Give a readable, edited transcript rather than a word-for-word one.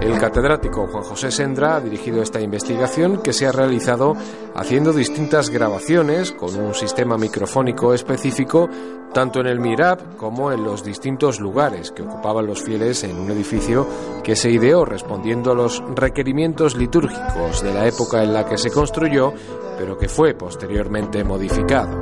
El catedrático Juan José Sendra ha dirigido esta investigación, que se ha realizado haciendo distintas grabaciones con un sistema microfónico específico, tanto en el mihrab como en los distintos lugares que ocupaban los fieles en un edificio que se ideó respondiendo a los requerimientos litúrgicos de la época en la que se construyó, pero que fue posteriormente modificado.